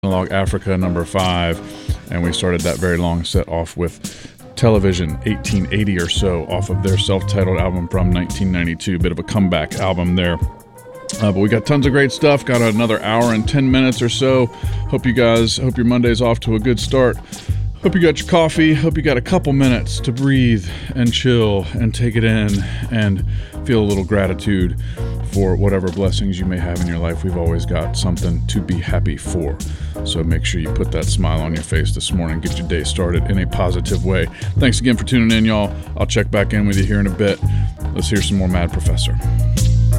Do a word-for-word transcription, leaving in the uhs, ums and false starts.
Analog Africa number five, and we started that very long set off with Television eighteen eighty or so off of their self-titled album from nineteen ninety-two. Bit of a comeback album there. Uh, but we got tons of great stuff. Got another hour and ten minutes or so. Hope you guys, hope your Monday's off to a good start. Hope you got your coffee. Hope you got a couple minutes to breathe and chill and take it in and feel a little gratitude for whatever blessings you may have in your life. We've always got something to be happy for. So make sure you put that smile on your face this morning. Get your day started in a positive way. Thanks again for tuning in, y'all. I'll check back in with you here in a bit. Let's hear some more Mad Professor.